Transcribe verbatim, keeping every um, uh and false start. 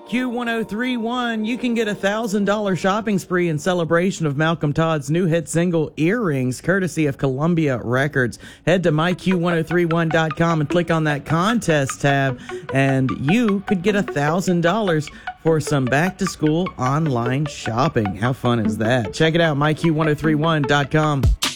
Q ten thirty-one, you can get a one thousand dollars shopping spree in celebration of Malcolm Todd's new hit single, Earrings, courtesy of Columbia Records. Head to my q ten thirty-one dot com and click on that contest tab, and you could get one thousand dollars for some back-to-school online shopping. How fun is that? Check it out, my q ten thirty-one dot com.